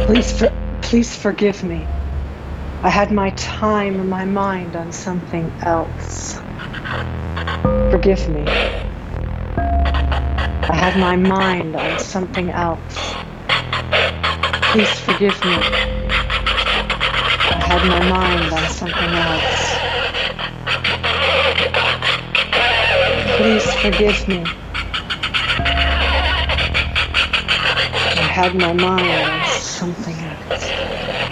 Please forgive me. I had my time and my mind on something else. Forgive me. I had my mind on something else. Please forgive me. I had my mind on something else. Please forgive me. I had my mind on something else.